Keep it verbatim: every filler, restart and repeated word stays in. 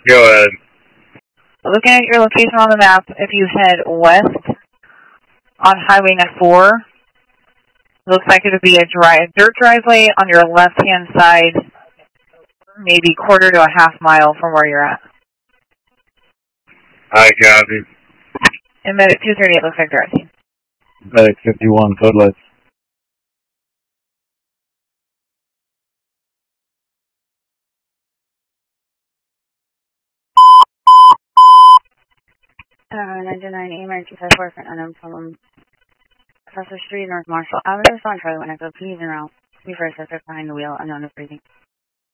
Go ahead. Looking at your location on the map, if you head west on Highway four, looks like it would be a dry, dirt driveway on your left-hand side, maybe quarter to a half mile from where you're at. I copy. And Medic two thirty-eight looks like directing. Medic fifty-one, code lights. Uh, ninety-nine A M R two five four for unknown problem. Across the street, North Marshall Avenue, on Charlie Winneco, please en route. Be first, behind the wheel, unknown is breathing.